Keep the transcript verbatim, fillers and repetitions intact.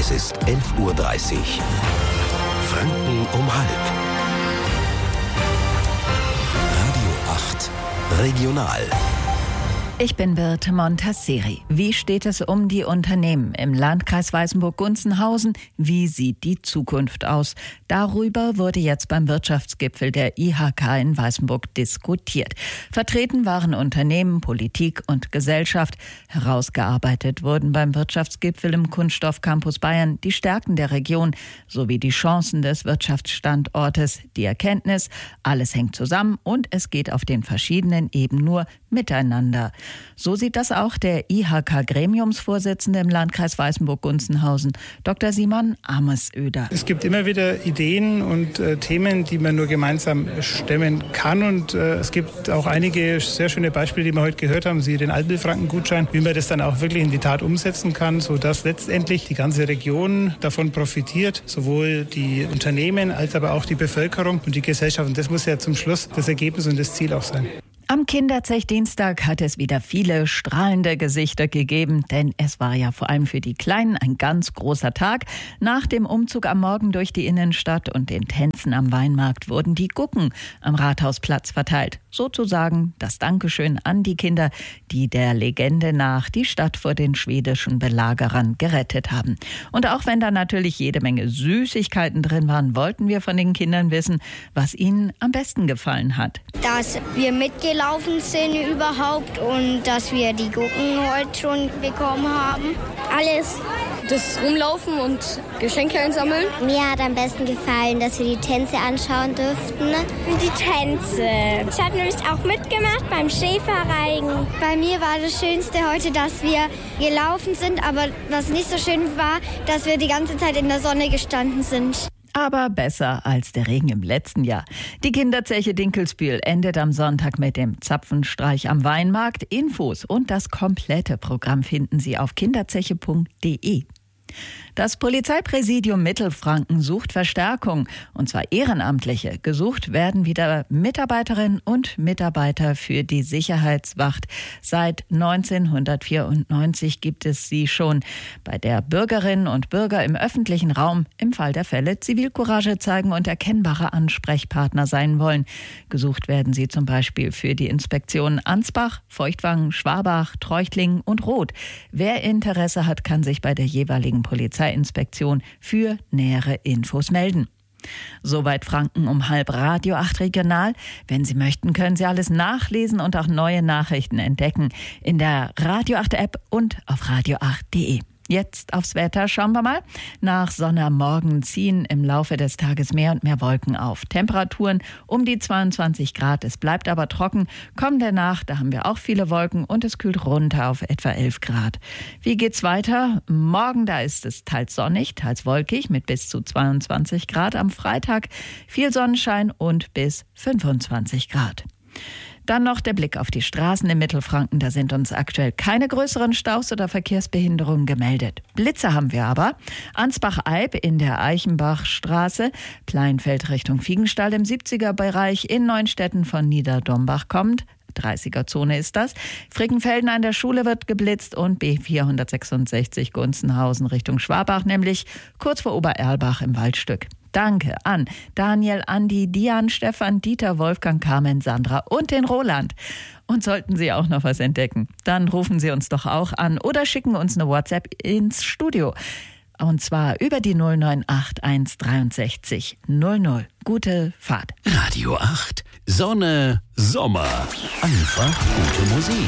Es ist elf Uhr dreißig. Franken um halb. Radio acht Regional. Ich bin Birte Montasseri. Wie steht es um die Unternehmen im Landkreis Weißenburg-Gunzenhausen? Wie sieht die Zukunft aus? Darüber wurde jetzt beim Wirtschaftsgipfel der I H K in Weißenburg diskutiert. Vertreten waren Unternehmen, Politik und Gesellschaft. Herausgearbeitet wurden beim Wirtschaftsgipfel im Kunststoffcampus Bayern die Stärken der Region sowie die Chancen des Wirtschaftsstandortes. Die Erkenntnis, alles hängt zusammen und es geht auf den verschiedenen Ebenen nur miteinander. So sieht das auch der I H K-Gremiumsvorsitzende im Landkreis Weißenburg-Gunzenhausen, Doktor Simon Amesöder. Es gibt immer wieder Ideen und äh, Themen, die man nur gemeinsam stemmen kann. Und äh, es gibt auch einige sehr schöne Beispiele, die wir heute gehört haben, wie den Altmühlfranken-Gutschein, wie man das dann auch wirklich in die Tat umsetzen kann, sodass letztendlich die ganze Region davon profitiert, sowohl die Unternehmen als aber auch die Bevölkerung und die Gesellschaft. Und das muss ja zum Schluss das Ergebnis und das Ziel auch sein. Am Kinderzech-Dienstag hat es wieder viele strahlende Gesichter gegeben, denn es war ja vor allem für die Kleinen ein ganz großer Tag. Nach dem Umzug am Morgen durch die Innenstadt und den Tänzen am Weinmarkt wurden die Gucken am Rathausplatz verteilt. Sozusagen das Dankeschön an die Kinder, die der Legende nach die Stadt vor den schwedischen Belagerern gerettet haben. Und auch wenn da natürlich jede Menge Süßigkeiten drin waren, wollten wir von den Kindern wissen, was ihnen am besten gefallen hat. Dass wir mitgelaufen sind überhaupt und dass wir die Gurken heute schon bekommen haben. Alles. Das Rumlaufen und Geschenke einsammeln. Mir hat am besten gefallen, dass wir die Tänze anschauen durften. Die Tänze. Ich habe nämlich auch mitgemacht beim Schäferreigen. Bei mir war das Schönste heute, dass wir gelaufen sind, aber was nicht so schön war, dass wir die ganze Zeit in der Sonne gestanden sind. Aber besser als der Regen im letzten Jahr. Die Kinderzeche Dinkelsbühl endet am Sonntag mit dem Zapfenstreich am Weinmarkt. Infos und das komplette Programm finden Sie auf kinderzeche punkt de. Das Polizeipräsidium Mittelfranken sucht Verstärkung, und zwar Ehrenamtliche. Gesucht werden wieder Mitarbeiterinnen und Mitarbeiter für die Sicherheitswacht. Seit neunzehnhundertvierundneunzig gibt es sie schon, bei der Bürgerinnen und Bürger im öffentlichen Raum im Fall der Fälle Zivilcourage zeigen und erkennbare Ansprechpartner sein wollen. Gesucht werden sie zum Beispiel für die Inspektionen Ansbach, Feuchtwangen, Schwabach, Treuchtlingen und Roth. Wer Interesse hat, kann sich bei der jeweiligen Polizeiinspektion für nähere Infos melden. Soweit Franken um halb Radio acht Regional. Wenn Sie möchten, können Sie alles nachlesen und auch neue Nachrichten entdecken in der Radio acht App und auf radio acht punkt de. Jetzt aufs Wetter. Schauen wir mal. Nach Sonne am Morgen ziehen im Laufe des Tages mehr und mehr Wolken auf. Temperaturen um die zweiundzwanzig Grad. Es bleibt aber trocken. Kommende Nacht, da haben wir auch viele Wolken und es kühlt runter auf etwa elf Grad. Wie geht's weiter? Morgen, da ist es teils sonnig, teils wolkig mit bis zu zweiundzwanzig Grad. Am Freitag viel Sonnenschein und bis fünfundzwanzig Grad. Dann noch der Blick auf die Straßen im Mittelfranken. Da sind uns aktuell keine größeren Staus oder Verkehrsbehinderungen gemeldet. Blitze haben wir aber. Ansbach-Eib in der Eichenbachstraße, Pleinfeld Richtung Fiegenstall im siebziger-Bereich, in Neunstetten von Niederdombach kommt. dreißiger-Zone ist das. Frickenfelden an der Schule wird geblitzt und B vierhundertsechsundsechzig Gunzenhausen Richtung Schwabach, nämlich kurz vor Obererlbach im Waldstück. Danke an Daniel, Andi, Dian, Stefan, Dieter, Wolfgang, Carmen, Sandra und den Roland. Und sollten Sie auch noch was entdecken, dann rufen Sie uns doch auch an oder schicken uns eine WhatsApp ins Studio. Und zwar über die null neun acht eins dreiundsechzig null null. Gute Fahrt. Radio acht. Sonne, Sommer. Einfach gute Musik.